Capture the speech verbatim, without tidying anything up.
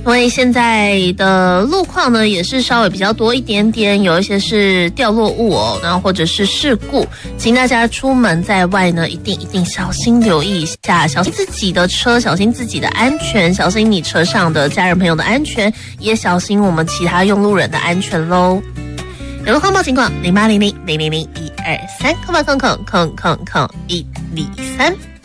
因为现在的路况呢也是稍微比较多一点点，有一些是掉落物哦，然后或者是事故，请大家出门在外呢一定一定小心留意一下，小心自己的车，小心自己的安全，小心你车上的家人朋友的安全，也小心我们其他用路人的安全咯。有路况报警广零八零零零零零一二三，空吧空空空空空一零三。